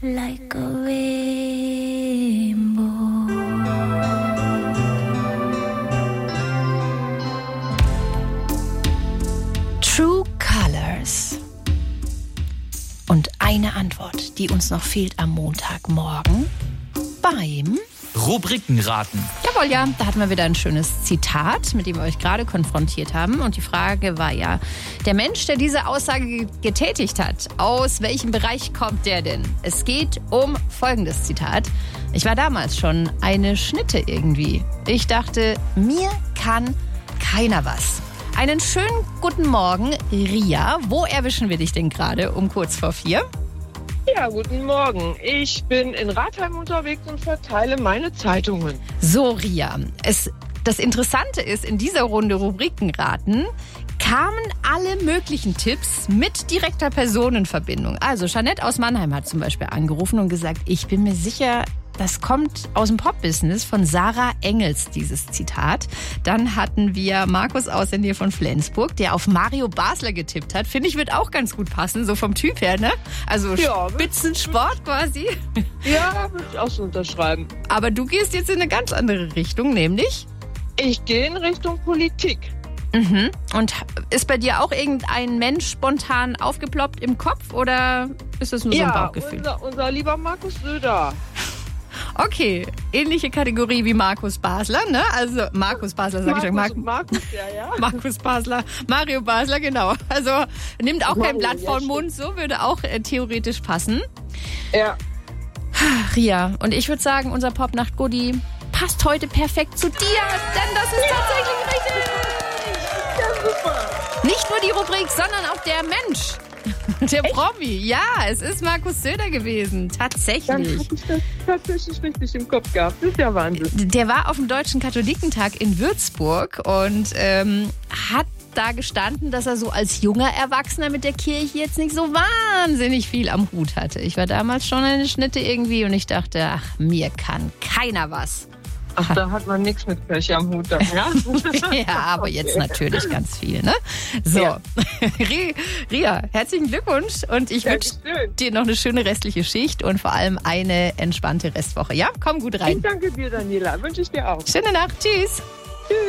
like a rainbow. True Colors. Und eine Antwort, die uns noch fehlt am Montagmorgen beim Rubrikenraten. Jawohl, ja, da hatten wir wieder ein schönes Zitat, mit dem wir euch gerade konfrontiert haben. Und die Frage war ja, der Mensch, der diese Aussage getätigt hat, aus welchem Bereich kommt der denn? Es geht um folgendes Zitat. Ich war damals schon eine Schnitte irgendwie. Ich dachte, mir kann keiner was. Einen schönen guten Morgen, Ria. Wo erwischen wir dich denn gerade um kurz vor 4? Ja, guten Morgen. Ich bin in Ratheim unterwegs und verteile meine Zeitungen. So, Ria, das Interessante ist, in dieser Runde Rubrikenraten kamen alle möglichen Tipps mit direkter Personenverbindung. Also Jeanette aus Mannheim hat zum Beispiel angerufen und gesagt, ich bin mir sicher, das kommt aus dem Pop-Business von Sarah Engels, dieses Zitat. Dann hatten wir Markus aus der Nähe von Flensburg, der auf Mario Basler getippt hat. Finde ich, wird auch ganz gut passen, so vom Typ her, ne? Also ja, Spitzensport quasi. Ja, würde ich auch so unterschreiben. Aber du gehst jetzt in eine ganz andere Richtung, nämlich? Ich gehe in Richtung Politik. Mhm. Und ist bei dir auch irgendein Mensch spontan aufgeploppt im Kopf oder ist das nur so ein Bauchgefühl? Ja, unser lieber Markus Söder. Okay, ähnliche Kategorie wie Markus Basler, ne? Also Markus Basler, sag ich schon. Markus, ja. Markus Basler, Mario Basler, genau. Also nimmt auch kein Blatt vor den Mund, so würde auch theoretisch passen. Ja. Ria, und ich würde sagen, unser Popnacht-Goodie passt heute perfekt zu dir, denn das ist tatsächlich richtig. Ja, super. Nicht nur die Rubrik, sondern auch der Mensch. Der Promi, ja, es ist Markus Söder gewesen, tatsächlich. Dann habe ich das tatsächlich richtig im Kopf gehabt, das ist ja Wahnsinn. Der war auf dem Deutschen Katholikentag in Würzburg und hat da gestanden, dass er so als junger Erwachsener mit der Kirche jetzt nicht so wahnsinnig viel am Hut hatte. Ich war damals schon eine Schnitte irgendwie und ich dachte, ach, mir kann keiner was. Ach, da hat man nichts mit Pech am Hut dann, ja? Ja, aber jetzt natürlich ganz viel, ne? So, ja. Ria, herzlichen Glückwunsch und ich wünsche dir noch eine schöne restliche Schicht und vor allem eine entspannte Restwoche. Ja, komm gut rein. Ich danke dir, Daniela. Wünsche ich dir auch. Schöne Nacht. Tschüss.